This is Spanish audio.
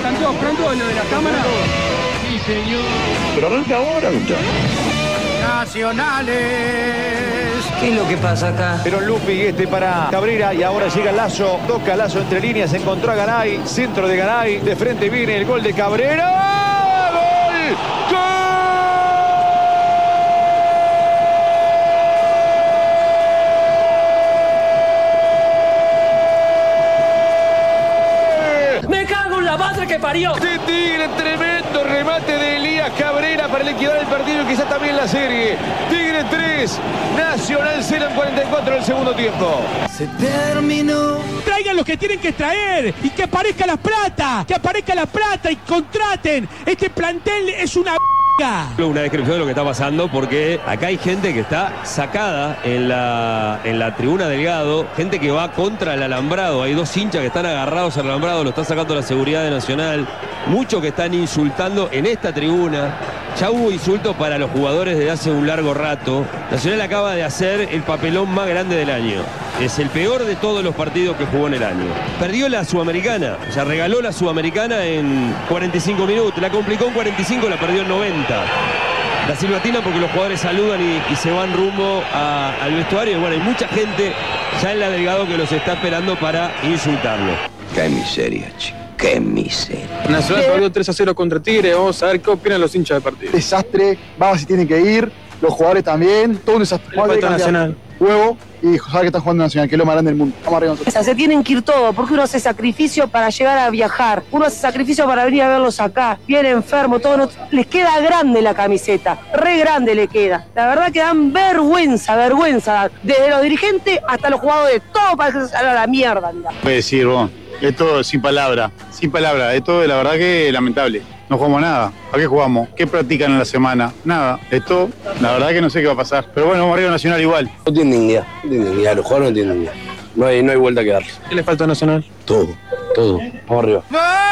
¿Pronto lo de la cámara? Sí, señor. Pero arranca ahora, muchachos. Nacionales. ¿Qué es lo que pasa acá? Pero Lupi para Cabrera y ahora llega Lazo, toca Lazo entre líneas, encontró a Garay, centro de Garay, de frente viene el gol de Cabrera. ¡Gol! ¡Gol! ¡Me cago en la madre que parió! ¡De Tigre! Tremendo remate de Elías Cabrera para liquidar el partido y quizás también la serie. Tigre 3, Nacional 0 en 44 del segundo tiempo. Se terminó. Traigan los que tienen que traer y que aparezca la plata y contraten. Este plantel es una Una descripción de lo que está pasando, porque acá hay gente que está sacada en la tribuna Delgado, gente que va contra el alambrado, hay dos hinchas que están agarrados al alambrado, lo está sacando la seguridad de Nacional, muchos que están insultando en esta tribuna. Ya hubo insultos para los jugadores desde hace un largo rato. Nacional acaba de hacer el papelón más grande del año. Es el peor de todos los partidos que jugó en el año. Perdió la Sudamericana, o sea, regaló la Sudamericana en 45 minutos. La complicó en 45, la perdió en 90. La silbatina porque los jugadores saludan y se van rumbo al vestuario. Y bueno, hay mucha gente ya en la Delgado que los está esperando para insultarlo. Qué miseria, chico. Qué miseria. Nacional perdió 3-0 contra Tigre. Vamos a ver qué opinan los hinchas del partido. Desastre, Baba si tiene que ir, los jugadores también, todo un desastre. Falta Nacional. Huevo y sabe que está jugando Nacional, que es lo más grande del mundo. Vamos arriba nosotros. O sea, se tienen que ir todos, porque uno hace sacrificio para llegar a viajar, uno hace sacrificio para venir a verlos acá, viene enfermo, todo, les queda grande la camiseta, re grande le queda. La verdad que dan vergüenza, desde los dirigentes hasta los jugadores, todo para que se salga a la mierda, mirá. Puede decir, vos, esto sin palabra, esto la verdad que lamentable. No jugamos nada. ¿A qué jugamos? ¿Qué practican en la semana? Nada. Esto, la verdad que no sé qué va a pasar. Pero bueno, vamos arriba Nacional igual. No tienen dignidad, los jugadores no tienen dignidad. No hay vuelta que darle. ¿Qué le falta a Nacional? Todo. Vamos arriba.